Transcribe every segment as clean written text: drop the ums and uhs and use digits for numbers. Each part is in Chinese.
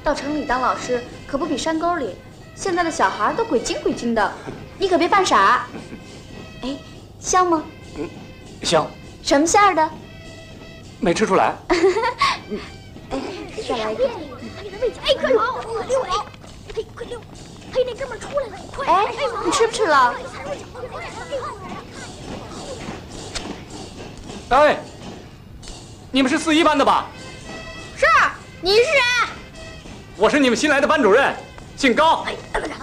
到城里当老师可不比山沟里，现在的小孩都鬼精鬼精的，你可别犯傻。哎，香吗？ 香。 什么馅儿的？ 没吃出来。 哎，再来一个。 哎，快溜！嘿，快溜！嘿，那哥们出来了，快！ 哎，你吃不吃了？ 哎，你们是4-1班的吧？ 是，你是谁？ 我是你们新来的班主任，姓高。 哎，怎么着？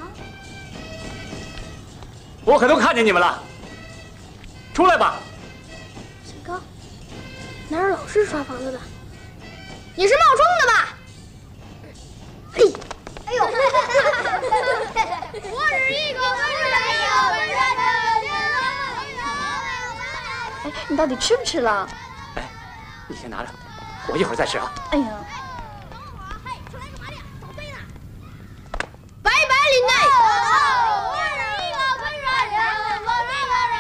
我可都看见你们了，出来吧。 姓高，哪有老师刷房子的？你是冒充的吧？嘿，哎呦！我是一个文人， 哎，你到底吃不吃了？ 哎，你先拿着，我一会儿再吃啊。 哎呀， 出来干嘛呢？找贼呢！拜拜，林奈。我是一个文人，我是一个人，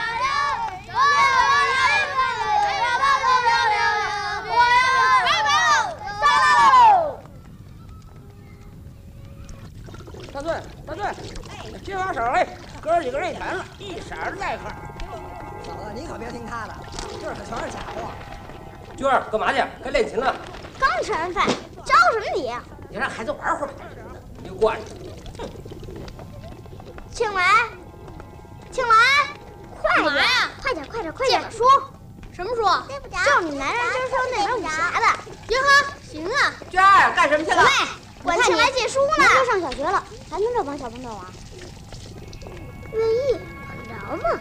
大队，接把手，哎，哥几个认全了，一色儿来客。 嫂子，你可别听他的，这可全是假货。 娟儿，干嘛去？该练琴了。 刚吃完饭，着什么急？ 你让孩子玩会儿吧。你惯着。 青兰，快点呀！快点！借本书。什么书？对不着。就是你男人今儿说那本武侠的。哟呵，行啊。 娟儿，干什么去了？ 喂，管青兰借书呢。 你都上小学了，还能这帮小朋友啊？ 愿意，管着吗？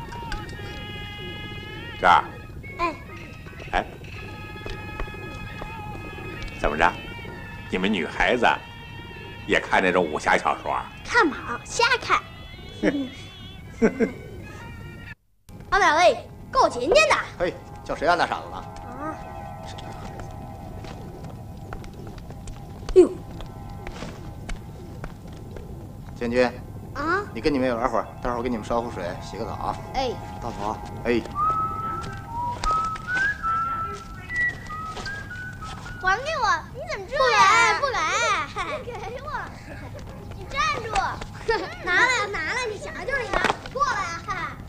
娟儿， 哎， 怎么着？你们女孩子也看这种武侠小说？ 看毛，瞎看。俺俩嘞，够勤勤的。 嘿，叫谁啊？那傻子了？ 啊！哎呦， 建军啊！ 你跟你妹玩会儿，待会儿我给你们烧壶水，洗个澡啊。 哎， 大头啊，哎。 还给我！你怎么这样？不敢！给我！你站住！拿来，你想就是你拿，过来啊！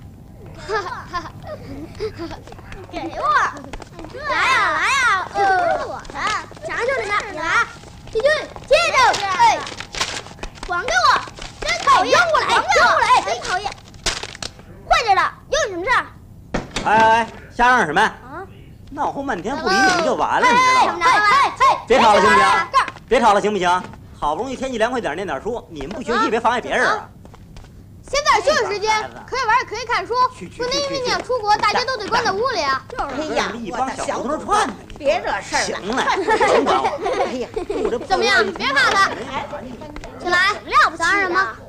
给我！来呀！不是我的，想就是你的，你来！继续，接着！哎，还给我！真讨厌！扔过来！真讨厌！坏着的，有你什么事儿？ 哎，瞎嚷什么？闹哄半天不理你们就完了，你知道吗？别吵了，行不行？别吵了，行不行？好不容易天气凉快点，念点书，你们不学习别妨碍别人啊！ 现在休息时间，可以玩也可以看书，不能因为你要出国，大家都得关在屋里啊！ 哎呀，一帮小胡同串的， 别惹事儿了。 行了，甭管我。 哎呀， 怎么样？别怕他。青兰，了不起什么？